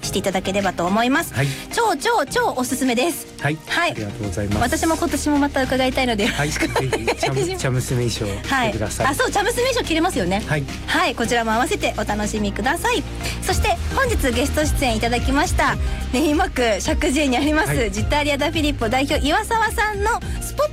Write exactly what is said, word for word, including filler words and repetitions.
していただければと思います、はい、超超超おすすめです。 はい、はい、ありがとうございます。 私も今年もまた伺いたいので、 はい、ぜひ茶娘衣装着てください、 はい、あ、そう、茶娘衣装着れますよね。 はい、 はい、こちらも合わせてお楽しみください。そして本日ゲスト出演いただきました練馬区石神井にあります、はい、ジッターリアダフィリッポ代表岩沢さんのスポッ